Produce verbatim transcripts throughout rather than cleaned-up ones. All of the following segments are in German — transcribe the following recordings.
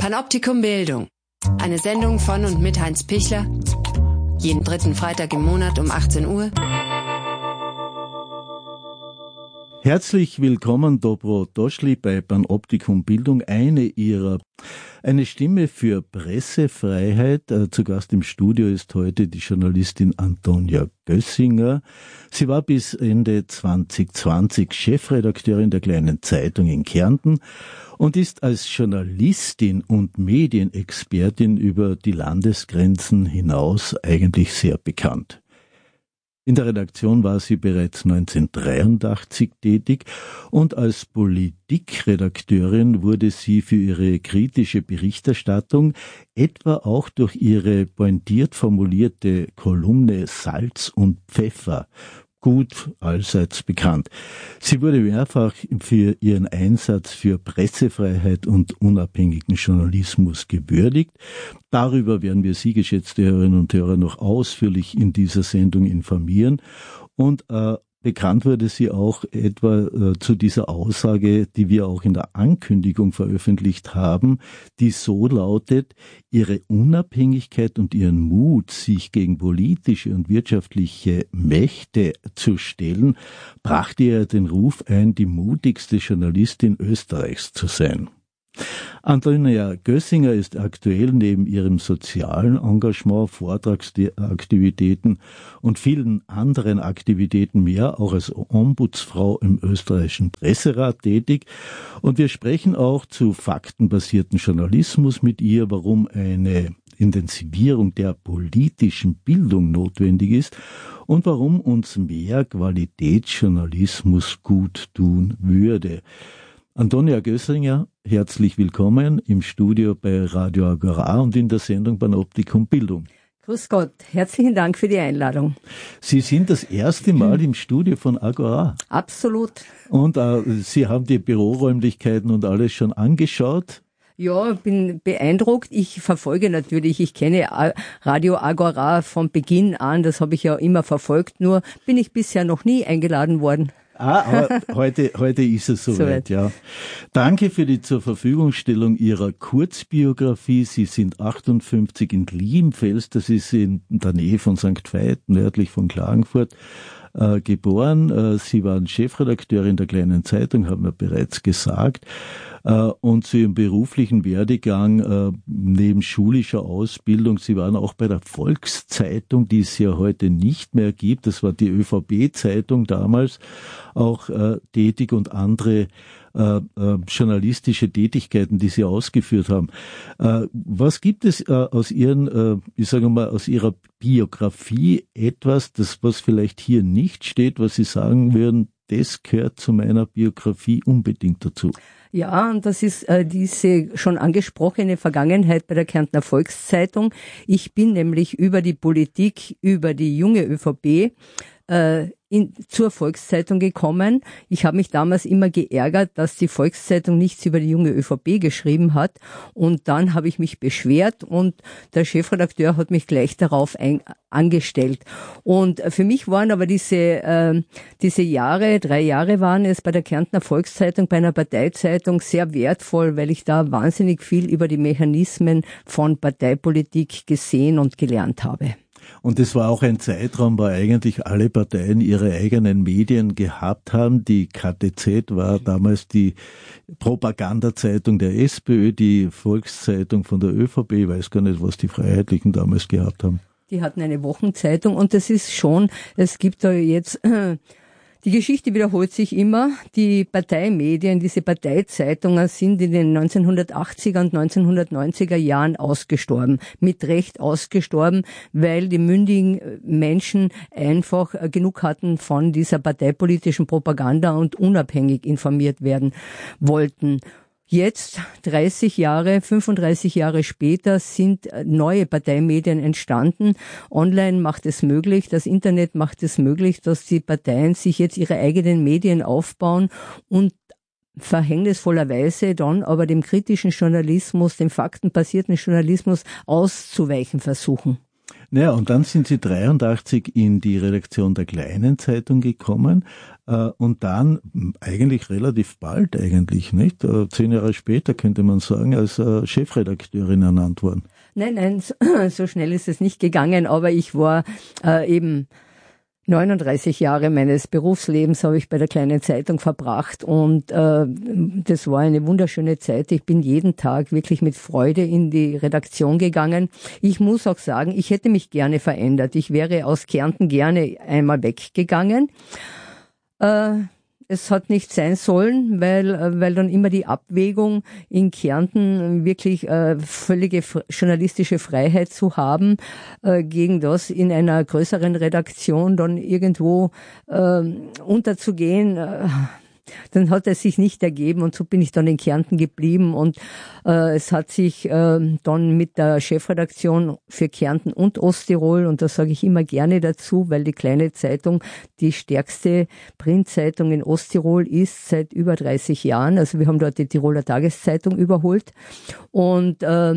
Panoptikum Bildung. Eine Sendung von und mit Heinz Pichler. Jeden dritten Freitag im Monat um achtzehn Uhr. Herzlich willkommen, Dobro Doschli, bei Panoptikum Bildung, eine ihrer, eine Stimme für Pressefreiheit. Äh, zu Gast im Studio ist heute die Journalistin Antonia Gössinger. Sie war bis Ende zwanzig zwanzig Chefredakteurin der Kleinen Zeitung in Kärnten und ist als Journalistin und Medienexpertin über die Landesgrenzen hinaus eigentlich sehr bekannt. In der Redaktion war sie bereits neunzehnhundertdreiundachtzig tätig und als Politikredakteurin wurde sie für ihre kritische Berichterstattung, etwa auch durch ihre pointiert formulierte Kolumne Salz und Pfeffer, gut allseits bekannt. Sie wurde mehrfach für ihren Einsatz für Pressefreiheit und unabhängigen Journalismus gewürdigt. Darüber werden wir Sie, geschätzte Hörerinnen und Hörer, noch ausführlich in dieser Sendung informieren. Und äh, bekannt wurde sie auch etwa äh, zu dieser Aussage, die wir auch in der Ankündigung veröffentlicht haben, die so lautet: Ihre Unabhängigkeit und ihren Mut, sich gegen politische und wirtschaftliche Mächte zu stellen, brachte ihr den Ruf ein, die mutigste Journalistin Österreichs zu sein. Antonia Gössinger ist aktuell neben ihrem sozialen Engagement, Vortragsaktivitäten und vielen anderen Aktivitäten mehr auch als Ombudsfrau im österreichischen Presserat tätig. Und wir sprechen auch zu faktenbasierten Journalismus mit ihr, warum eine Intensivierung der politischen Bildung notwendig ist und warum uns mehr Qualitätsjournalismus gut tun würde. Antonia Gössinger, herzlich willkommen im Studio bei Radio Agora und in der Sendung Panoptikum Bildung. Grüß Gott, herzlichen Dank für die Einladung. Sie sind das erste Mal im Studio von Agora. Absolut. Und äh, Sie haben die Büroräumlichkeiten und alles schon angeschaut? Ja, bin beeindruckt. Ich verfolge natürlich, ich kenne Radio Agora von Beginn an, das habe ich ja immer verfolgt, nur bin ich bisher noch nie eingeladen worden. Ah, aber heute, heute ist es soweit, so ja. Danke für die zur Verfügungstellung Ihrer Kurzbiografie. Sie sind achtundfünfzig in Liemfels, das ist in der Nähe von Sankt Veit, nördlich von Klagenfurt, äh, geboren. Äh, Sie waren Chefredakteurin der Kleinen Zeitung, haben wir bereits gesagt. Äh, und zu Ihrem beruflichen Werdegang, äh, neben schulischer Ausbildung, Sie waren auch bei der Volkszeitung, die es ja heute nicht mehr gibt. Das war die ÖVP-Zeitung damals, auch äh, tätig und andere äh, äh, journalistische Tätigkeiten, die Sie ausgeführt haben. Äh, was gibt es äh, aus Ihren, äh, ich sage mal, aus Ihrer Biografie etwas, das was vielleicht hier nicht steht, was Sie sagen würden, das gehört zu meiner Biografie unbedingt dazu? Ja, und das ist äh, diese schon angesprochene Vergangenheit bei der Kärntner Volkszeitung. Ich bin nämlich über die Politik, über die junge ÖVP äh, in, zur Volkszeitung gekommen. Ich habe mich damals immer geärgert, dass die Volkszeitung nichts über die junge ÖVP geschrieben hat. Und dann habe ich mich beschwert und der Chefredakteur hat mich gleich darauf ein, angestellt. Und für mich waren aber diese äh, diese Jahre, drei Jahre waren es bei der Kärntner Volkszeitung, bei einer Parteizeitung sehr wertvoll, weil ich da wahnsinnig viel über die Mechanismen von Parteipolitik gesehen und gelernt habe. Und es war auch ein Zeitraum, wo eigentlich alle Parteien ihre eigenen Medien gehabt haben. Die K T Z war damals die Propagandazeitung der SPÖ, die Volkszeitung von der ÖVP. Ich weiß gar nicht, was die Freiheitlichen damals gehabt haben. Die hatten eine Wochenzeitung und das ist schon, es gibt da jetzt, äh, die Geschichte wiederholt sich immer. Die Parteimedien, diese Parteizeitungen sind in den neunzehnhundertachtziger und neunzehnhundertneunziger Jahren ausgestorben. Mit Recht ausgestorben, weil die mündigen Menschen einfach genug hatten von dieser parteipolitischen Propaganda und unabhängig informiert werden wollten. Jetzt, dreißig Jahre, fünfunddreißig Jahre später, sind neue Parteimedien entstanden. Online macht es möglich, das Internet macht es möglich, dass die Parteien sich jetzt ihre eigenen Medien aufbauen und verhängnisvollerweise dann aber dem kritischen Journalismus, dem faktenbasierten Journalismus auszuweichen versuchen. Naja, und dann sind Sie dreiundachtzig in die Redaktion der Kleinen Zeitung gekommen äh, und dann eigentlich relativ bald eigentlich, nicht? Äh, zehn Jahre später könnte man sagen, als äh, Chefredakteurin ernannt worden. Nein, nein, so, so schnell ist es nicht gegangen, aber ich war äh, eben neununddreißig Jahre meines Berufslebens habe ich bei der Kleinen Zeitung verbracht und äh, das war eine wunderschöne Zeit. Ich bin jeden Tag wirklich mit Freude in die Redaktion gegangen. Ich muss auch sagen, ich hätte mich gerne verändert. Ich wäre aus Kärnten gerne einmal weggegangen. Äh, Es hat nicht sein sollen, weil weil dann immer die Abwägung in Kärnten wirklich äh, völlige journalistische Freiheit zu haben, äh, gegen das in einer größeren Redaktion dann irgendwo äh, unterzugehen. Äh, Dann hat es sich nicht ergeben und so bin ich dann in Kärnten geblieben und äh, es hat sich äh, dann mit der Chefredaktion für Kärnten und Osttirol, und das sage ich immer gerne dazu, weil die Kleine Zeitung die stärkste Printzeitung in Osttirol ist seit über dreißig Jahren. Also wir haben dort die Tiroler Tageszeitung überholt und äh,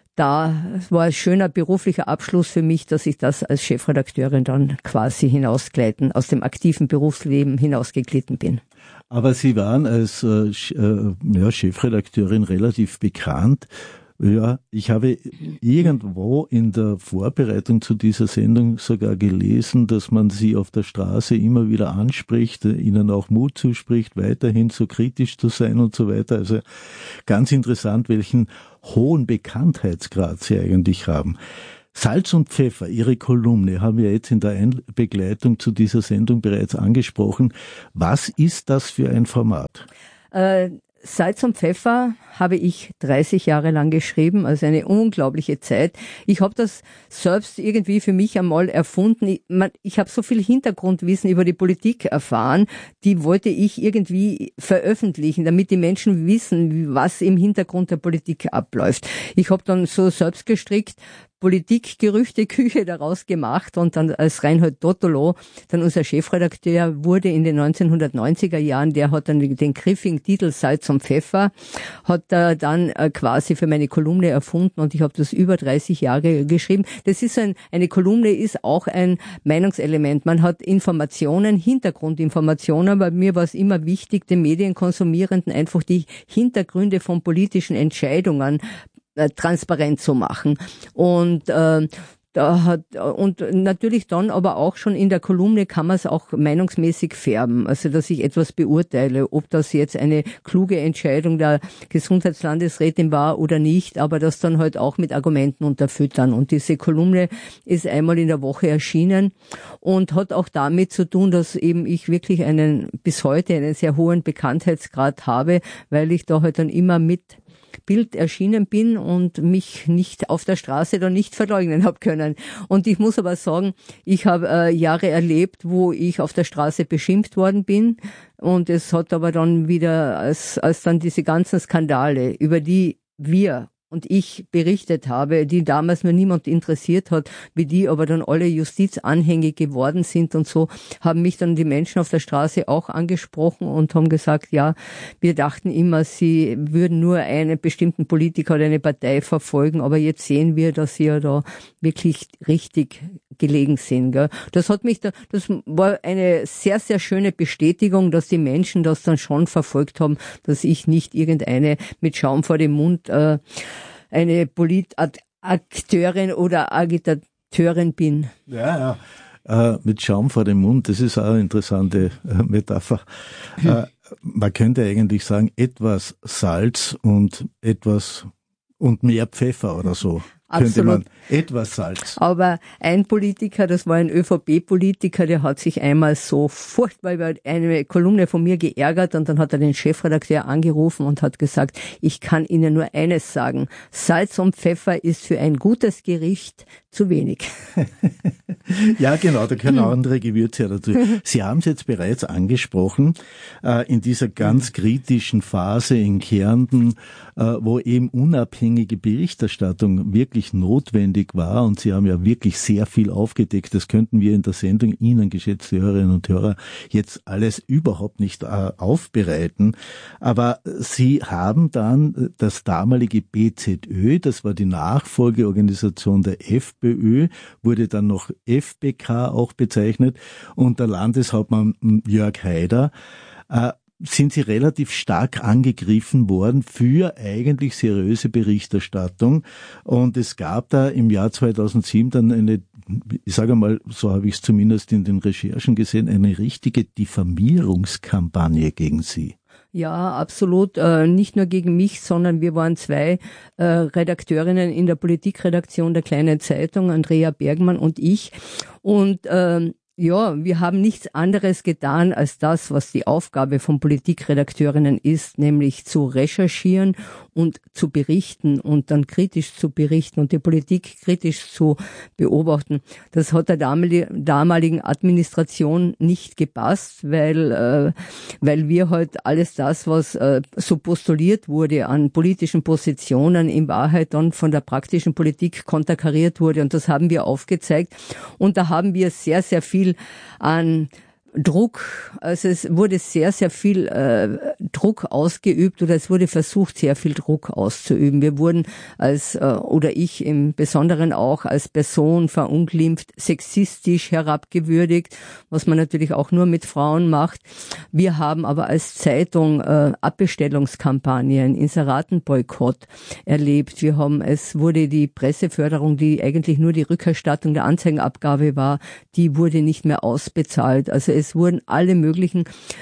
da war ein schöner beruflicher Abschluss für mich, dass ich das als Chefredakteurin dann quasi hinausgleiten, aus dem aktiven Berufsleben hinausgeglitten bin. Aber Sie waren als äh, ja, Chefredakteurin relativ bekannt. Ja, ich habe irgendwo in der Vorbereitung zu dieser Sendung sogar gelesen, dass man Sie auf der Straße immer wieder anspricht, Ihnen auch Mut zuspricht, weiterhin so kritisch zu sein und so weiter. Also ganz interessant, welchen hohen Bekanntheitsgrad Sie eigentlich haben. Salz und Pfeffer, Ihre Kolumne, haben wir jetzt in der Begleitung zu dieser Sendung bereits angesprochen. Was ist das für ein Format? Äh, Salz und Pfeffer habe ich dreißig Jahre lang geschrieben, also eine unglaubliche Zeit. Ich habe das selbst irgendwie für mich einmal erfunden. Ich, man, ich habe so viel Hintergrundwissen über die Politik erfahren, die wollte ich irgendwie veröffentlichen, damit die Menschen wissen, was im Hintergrund der Politik abläuft. Ich habe dann so selbst gestrickt, Politikgerüchteküche daraus gemacht und dann als Reinhold Dottolo, dann unser Chefredakteur wurde in den neunzehnhundertneunziger Jahren, der hat dann den griffigen Titel Salz und Pfeffer, hat er dann quasi für meine Kolumne erfunden und ich habe das über dreißig Jahre geschrieben. Das ist ein, eine Kolumne ist auch ein Meinungselement. Man hat Informationen, Hintergrundinformationen, aber mir war es immer wichtig, den Medienkonsumierenden einfach die Hintergründe von politischen Entscheidungen transparent zu machen. Und äh, da hat und natürlich dann aber auch schon in der Kolumne kann man es auch meinungsmäßig färben, also dass ich etwas beurteile, ob das jetzt eine kluge Entscheidung der Gesundheitslandesrätin war oder nicht, aber das dann halt auch mit Argumenten unterfüttern. Und diese Kolumne ist einmal in der Woche erschienen und hat auch damit zu tun, dass eben ich wirklich einen bis heute einen sehr hohen Bekanntheitsgrad habe, weil ich da halt dann immer mit Bild erschienen bin und mich nicht auf der Straße dann nicht verleugnen habe können. Und ich muss aber sagen, ich habe äh, Jahre erlebt, wo ich auf der Straße beschimpft worden bin und es hat aber dann wieder, als, als dann diese ganzen Skandale, über die wir und ich berichtet habe, die damals nur niemand interessiert hat, wie die aber dann alle justizanhängig geworden sind und so, haben mich dann die Menschen auf der Straße auch angesprochen und haben gesagt, ja, wir dachten immer, sie würden nur einen bestimmten Politiker oder eine Partei verfolgen, aber jetzt sehen wir, dass sie ja da wirklich richtig gelegen sind. Gell. Das hat mich da, das war eine sehr, sehr schöne Bestätigung, dass die Menschen das dann schon verfolgt haben, dass ich nicht irgendeine mit Schaum vor dem Mund äh, eine Politakteurin oder Agitateurin bin. Ja, ja. Äh, mit Schaum vor dem Mund, das ist auch eine interessante äh, Metapher. Äh, man könnte eigentlich sagen, etwas Salz und etwas und mehr Pfeffer oder so. Absolut. Könnte man etwas Salz. Aber ein Politiker, das war ein ÖVP-Politiker, der hat sich einmal so furchtbar über eine Kolumne von mir geärgert und dann hat er den Chefredakteur angerufen und hat gesagt, ich kann Ihnen nur eines sagen, Salz und Pfeffer ist für ein gutes Gericht zu wenig. Ja, genau, da können auch andere Gewürze dazu. Sie haben es jetzt bereits angesprochen, äh, in dieser ganz kritischen Phase in Kärnten, äh, wo eben unabhängige Berichterstattung wirklich wirklich notwendig war. Und Sie haben ja wirklich sehr viel aufgedeckt. Das könnten wir in der Sendung Ihnen, geschätzte Hörerinnen und Hörer, jetzt alles überhaupt nicht äh, aufbereiten. Aber Sie haben dann das damalige B Z Ö, das war die Nachfolgeorganisation der FPÖ, wurde dann noch F B K auch bezeichnet, und der Landeshauptmann Jörg Haider, äh, sind Sie relativ stark angegriffen worden für eigentlich seriöse Berichterstattung. Und es gab da im Jahr zweitausendsieben dann eine, ich sage mal, so habe ich es zumindest in den Recherchen gesehen, eine richtige Diffamierungskampagne gegen Sie. Ja, absolut. Äh, nicht nur gegen mich, sondern wir waren zwei äh, Redakteurinnen in der Politikredaktion der Kleinen Zeitung, Andrea Bergmann und ich. Und ähm, ja, wir haben nichts anderes getan als das, was die Aufgabe von Politikredakteurinnen ist, nämlich zu recherchieren und zu berichten und dann kritisch zu berichten und die Politik kritisch zu beobachten. Das hat der damaligen Administration nicht gepasst, weil äh, weil wir halt alles das, was äh, so postuliert wurde an politischen Positionen, in Wahrheit dann von der praktischen Politik konterkariert wurde, und das haben wir aufgezeigt, und da haben wir sehr, sehr viel an Druck, also es wurde sehr, sehr viel äh, Druck ausgeübt, oder es wurde versucht, sehr viel Druck auszuüben. Wir wurden als, äh, oder ich im Besonderen auch, als Person verunglimpft, sexistisch herabgewürdigt, was man natürlich auch nur mit Frauen macht. Wir haben aber als Zeitung äh, Abbestellungskampagnen, Inseratenboykott erlebt. Wir haben, es wurde die Presseförderung, die eigentlich nur die Rückerstattung der Anzeigenabgabe war, die wurde nicht mehr ausbezahlt. Also es wurden alle möglichen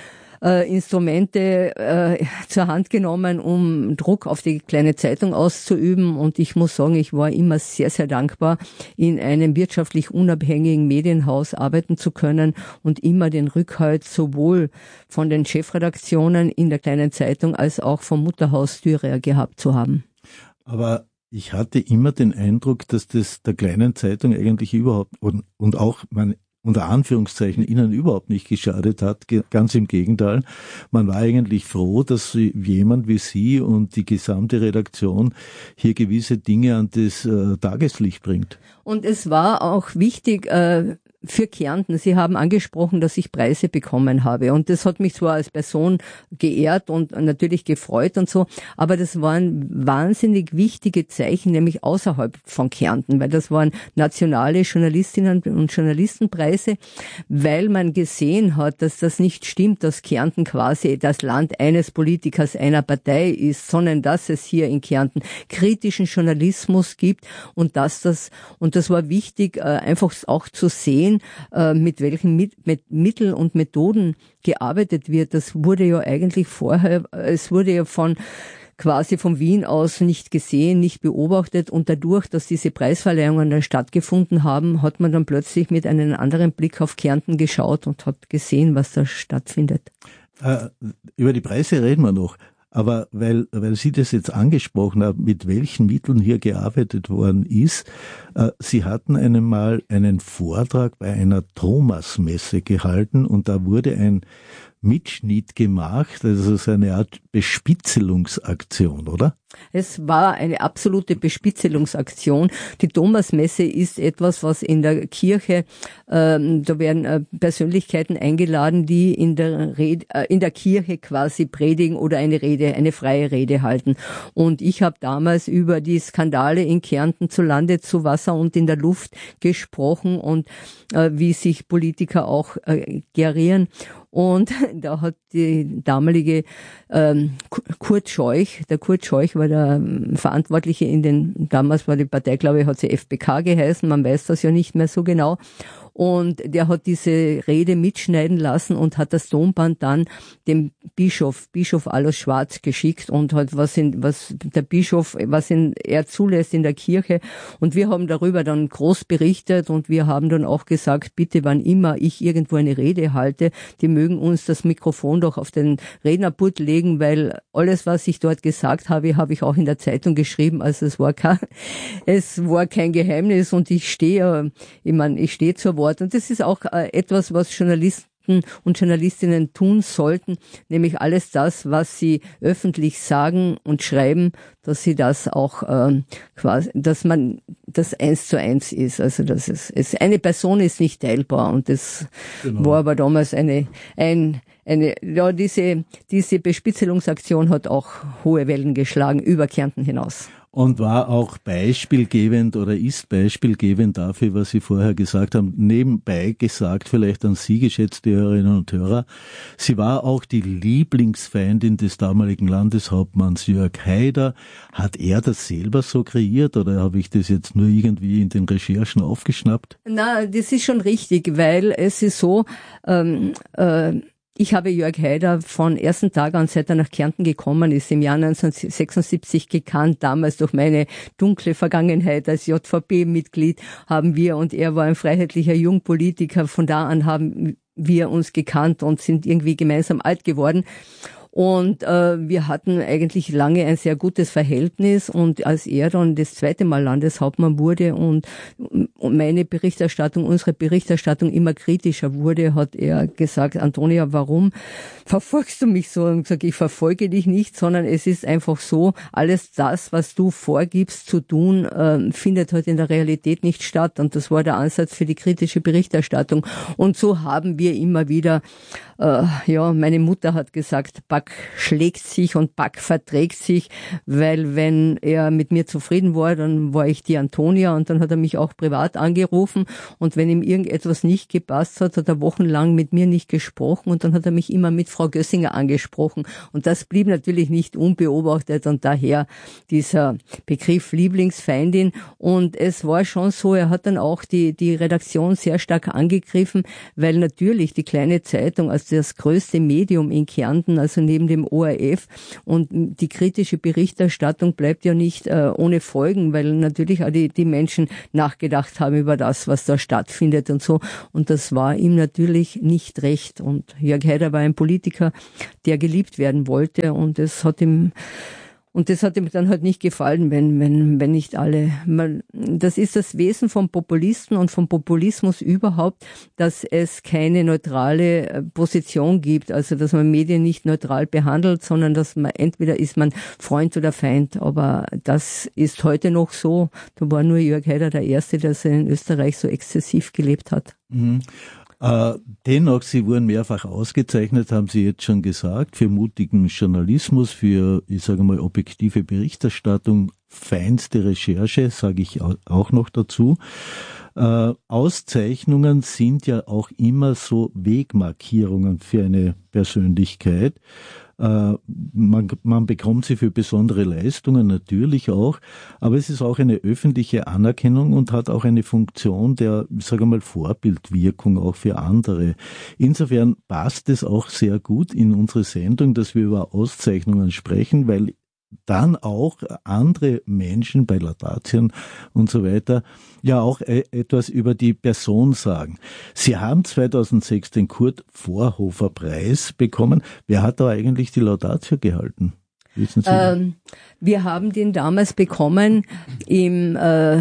äh, Instrumente äh, zur Hand genommen, um Druck auf die Kleine Zeitung auszuüben. Und ich muss sagen, ich war immer sehr, sehr dankbar, in einem wirtschaftlich unabhängigen Medienhaus arbeiten zu können und immer den Rückhalt sowohl von den Chefredaktionen in der Kleinen Zeitung als auch vom Mutterhaus Styria gehabt zu haben. Aber ich hatte immer den Eindruck, dass das der Kleinen Zeitung eigentlich überhaupt und, und auch man unter Anführungszeichen Ihnen überhaupt nicht geschadet hat, ganz im Gegenteil. Man war eigentlich froh, dass jemand wie Sie und die gesamte Redaktion hier gewisse Dinge an das äh, Tageslicht bringt. Und es war auch wichtig, äh, für Kärnten. Sie haben angesprochen, dass ich Preise bekommen habe, und das hat mich zwar als Person geehrt und natürlich gefreut und so, aber das waren wahnsinnig wichtige Zeichen, nämlich außerhalb von Kärnten, weil das waren nationale Journalistinnen und Journalistenpreise, weil man gesehen hat, dass das nicht stimmt, dass Kärnten quasi das Land eines Politikers, einer Partei ist, sondern dass es hier in Kärnten kritischen Journalismus gibt, und dass das, und das war wichtig, einfach auch zu sehen, mit welchen mit, mit Mitteln und Methoden gearbeitet wird. Das wurde ja eigentlich vorher, es wurde ja von quasi von Wien aus nicht gesehen, nicht beobachtet, und dadurch, dass diese Preisverleihungen dann stattgefunden haben, hat man dann plötzlich mit einem anderen Blick auf Kärnten geschaut und hat gesehen, was da stattfindet. Äh, über die Preise reden wir noch. Aber weil, weil Sie das jetzt angesprochen haben, mit welchen Mitteln hier gearbeitet worden ist, äh, Sie hatten einmal einen Vortrag bei einer Thomasmesse gehalten, und da wurde ein Mitschnitt gemacht, also so eine Art Bespitzelungsaktion, oder? Es war eine absolute Bespitzelungsaktion. Die Thomasmesse ist etwas, was in der Kirche, ähm, da werden äh, Persönlichkeiten eingeladen, die in der Rede, äh, in der Kirche quasi predigen oder eine Rede, eine freie Rede halten. Und ich habe damals über die Skandale in Kärnten zu Lande, zu Wasser und in der Luft gesprochen und äh, wie sich Politiker auch äh, gerieren. Und da hat die damalige ähm, Kurt Scheuch, der Kurt Scheuch war der ähm, Verantwortliche in den, damals war die Partei, glaube ich, hat sie F B K geheißen, man weiß das ja nicht mehr so genau. Und der hat diese Rede mitschneiden lassen und hat das Tonband dann dem Bischof, Bischof Alois Schwarz geschickt, und hat was in, was der Bischof, was in, er zulässt in der Kirche. Und wir haben darüber dann groß berichtet, und wir haben dann auch gesagt, bitte, wann immer ich irgendwo eine Rede halte, die mögen uns das Mikrofon doch auf den Rednerpult legen, weil alles, was ich dort gesagt habe, habe ich auch in der Zeitung geschrieben. Also es war kein, es war kein Geheimnis, und ich stehe, ich meine, ich stehe zur Wort. Und das ist auch äh, etwas, was Journalisten Journalisten und Journalistinnen tun sollten, nämlich alles das, was sie öffentlich sagen und schreiben, dass sie das auch ähm, quasi, dass man das eins zu eins ist. Also das ist, es, eine Person ist nicht teilbar und das genau. war aber damals eine ein eine ja diese diese Bespitzelungsaktion hat auch hohe Wellen geschlagen über Kärnten hinaus. Und war auch beispielgebend oder ist beispielgebend dafür, was Sie vorher gesagt haben, nebenbei gesagt, vielleicht an Sie, geschätzte Hörerinnen und Hörer, sie war auch die Lieblingsfeindin des damaligen Landeshauptmanns Jörg Haider. Hat er das selber so kreiert oder habe ich das jetzt nur irgendwie in den Recherchen aufgeschnappt? Na, das ist schon richtig, weil es ist so, ähm, äh, ich habe Jörg Haider von ersten Tag an, seit er nach Kärnten gekommen ist, im Jahr neunzehnhundertsechsundsiebzig gekannt. Damals durch meine dunkle Vergangenheit als J V P-Mitglied haben wir, und er war ein freiheitlicher Jungpolitiker, von da an haben wir uns gekannt und sind irgendwie gemeinsam alt geworden. Und äh, wir hatten eigentlich lange ein sehr gutes Verhältnis, und als er dann das zweite Mal Landeshauptmann wurde und, und meine Berichterstattung, unsere Berichterstattung immer kritischer wurde, hat er gesagt, Antonia, warum verfolgst du mich so? Und gesagt, ich verfolge dich nicht, sondern es ist einfach so, alles das, was du vorgibst zu tun, äh, findet heute in der Realität nicht statt. Und das war der Ansatz für die kritische Berichterstattung. Und so haben wir immer wieder, äh, ja, meine Mutter hat gesagt, Back schlägt sich und Back verträgt sich, weil wenn er mit mir zufrieden war, dann war ich die Antonia, und dann hat er mich auch privat angerufen, und wenn ihm irgendetwas nicht gepasst hat, hat er wochenlang mit mir nicht gesprochen, und dann hat er mich immer mit Frau Gössinger angesprochen, und das blieb natürlich nicht unbeobachtet, und daher dieser Begriff Lieblingsfeindin. Und es war schon so, er hat dann auch die, die Redaktion sehr stark angegriffen, weil natürlich die kleine Zeitung als das größte Medium in Kärnten, also neben dem O R F, und die kritische Berichterstattung bleibt ja nicht äh, ohne Folgen, weil natürlich auch die, die Menschen nachgedacht haben über das, was da stattfindet und so, und das war ihm natürlich nicht recht, und Jörg Haider war ein Politiker, der geliebt werden wollte, und es hat ihm Und das hat ihm dann halt nicht gefallen, wenn, wenn, wenn nicht alle. Man, das ist das Wesen vom Populisten und vom Populismus überhaupt, dass es keine neutrale Position gibt. Also, dass man Medien nicht neutral behandelt, sondern dass man, entweder ist man Freund oder Feind. Aber das ist heute noch so. Da war nur Jörg Haider der Erste, der in Österreich so exzessiv gelebt hat. Mhm. Äh, dennoch, Sie wurden mehrfach ausgezeichnet, haben Sie jetzt schon gesagt, für mutigen Journalismus, für, ich sage mal, objektive Berichterstattung, feinste Recherche, sage ich auch noch dazu. Äh, Auszeichnungen sind ja auch immer so Wegmarkierungen für eine Persönlichkeit. Äh, man, man bekommt sie für besondere Leistungen natürlich auch, aber es ist auch eine öffentliche Anerkennung und hat auch eine Funktion der, ich sage mal, Vorbildwirkung auch für andere. Insofern passt es auch sehr gut in unsere Sendung, dass wir über Auszeichnungen sprechen, weil dann auch andere Menschen bei Laudatien und so weiter ja auch etwas über die Person sagen. Sie haben zweitausendsechs den Kurt-Vorhofer-Preis bekommen. Wer hat da eigentlich die Laudatio gehalten? Wissen Sie? Ähm, wir haben den damals bekommen im äh,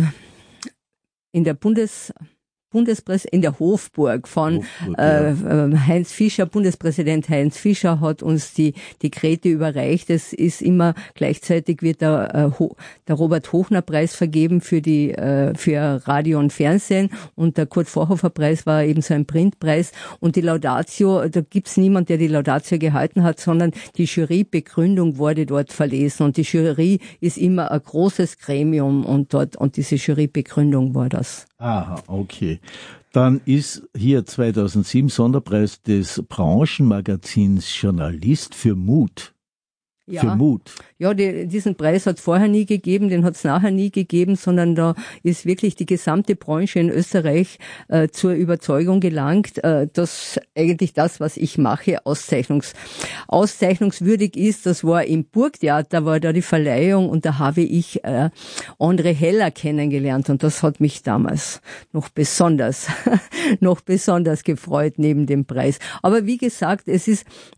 in der Bundes Bundespräs in der Hofburg von Hofburg, äh, ja. Heinz Fischer, Bundespräsident Heinz Fischer hat uns die Dekrete überreicht. Es ist immer gleichzeitig wird der, äh, der Robert-Hochner-Preis vergeben für die äh, für Radio und Fernsehen, und der Kurt-Vorhofer-Preis war eben so ein Printpreis, und die Laudatio, da gibt's niemand, der die Laudatio gehalten hat, sondern die Jurybegründung wurde dort verlesen, und die Jury ist immer ein großes Gremium, und dort und diese Jurybegründung war das. Aha, okay. Dann ist hier zweitausendsieben Sonderpreis des Branchenmagazins Journalist für Mut. Ja. Für Mut. Ja, die, diesen Preis hat es vorher nie gegeben, den hat es nachher nie gegeben, sondern da ist wirklich die gesamte Branche in Österreich äh, zur Überzeugung gelangt, äh, dass eigentlich das, was ich mache, auszeichnungs, auszeichnungswürdig ist. Das war im Burgtheater, war da die Verleihung, und da habe ich äh, André Heller kennengelernt, und das hat mich damals noch besonders, noch besonders gefreut neben dem Preis. Aber wie gesagt, es ist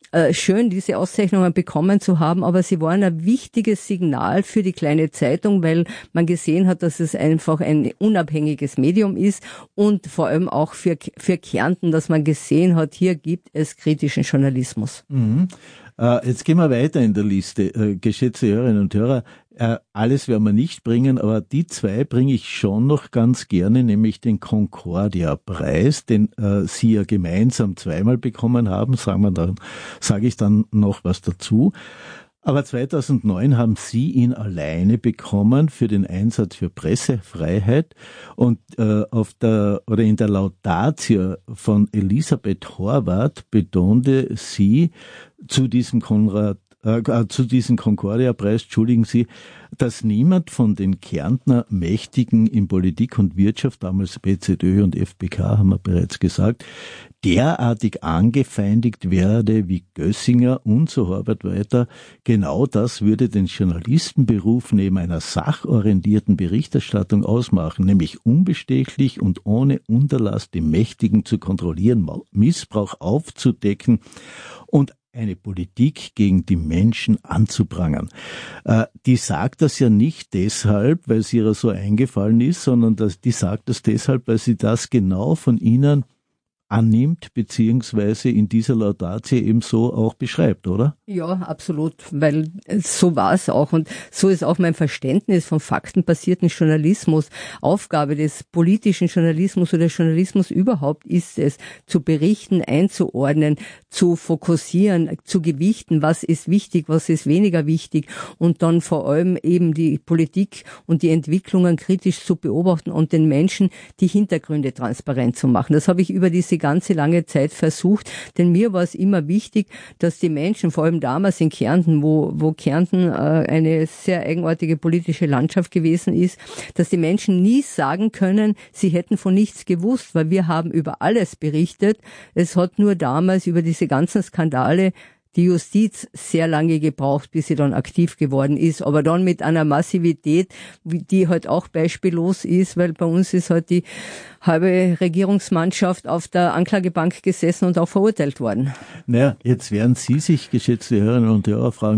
äh, schön, diese Auszeichnungen bekommen zu haben, aber sie waren ein wichtiges Signal für die kleine Zeitung, weil man gesehen hat, dass es einfach ein unabhängiges Medium ist und vor allem auch für, für Kärnten, dass man gesehen hat, hier gibt es kritischen Journalismus. Mhm. Äh, jetzt gehen wir weiter in der Liste. Äh, geschätzte Hörerinnen und Hörer, äh, alles werden wir nicht bringen, aber die zwei bringe ich schon noch ganz gerne, nämlich den Concordia-Preis, den äh, Sie ja gemeinsam zweimal bekommen haben, sagen wir dann, sage ich dann noch was dazu. Aber zweitausendneun haben Sie ihn alleine bekommen für den Einsatz für Pressefreiheit und äh, auf der oder in der Laudatio von Elisabeth Horvath betonte sie zu diesem Konrad äh, zu diesem Concordia-Preis, entschuldigen Sie, dass niemand von den Kärntner Mächtigen in Politik und Wirtschaft, damals B Z Ö und F B K, haben wir bereits gesagt, derartig angefeindigt werde wie Gössinger und so Horvath weiter. Genau das würde den Journalistenberuf neben einer sachorientierten Berichterstattung ausmachen, nämlich unbestechlich und ohne Unterlass die Mächtigen zu kontrollieren, Missbrauch aufzudecken und eine Politik gegen die Menschen anzuprangern. Äh, die sagt das ja nicht deshalb, weil es ihr so eingefallen ist, sondern dass, die sagt das deshalb, weil sie das genau von Ihnen annimmt, beziehungsweise in dieser Laudatio eben so auch beschreibt, oder? Ja, absolut, weil so war es auch und so ist auch mein Verständnis vom faktenbasierten Journalismus. Aufgabe des politischen Journalismus oder Journalismus überhaupt ist es, zu berichten, einzuordnen, zu fokussieren, zu gewichten, was ist wichtig, was ist weniger wichtig und dann vor allem eben die Politik und die Entwicklungen kritisch zu beobachten und den Menschen die Hintergründe transparent zu machen. Das habe ich über diese ganze lange Zeit versucht, denn mir war es immer wichtig, dass die Menschen, vor allem damals in Kärnten, wo, wo Kärnten äh, eine sehr eigenartige politische Landschaft gewesen ist, dass die Menschen nie sagen können, sie hätten von nichts gewusst, weil wir haben über alles berichtet. Es hat nur damals über diese ganzen Skandale die Justiz sehr lange gebraucht, bis sie dann aktiv geworden ist, aber dann mit einer Massivität, die halt auch beispiellos ist, weil bei uns ist halt die halbe Regierungsmannschaft auf der Anklagebank gesessen und auch verurteilt worden. Naja, jetzt werden Sie sich, geschätzte Hörerinnen und Hörer, fragen,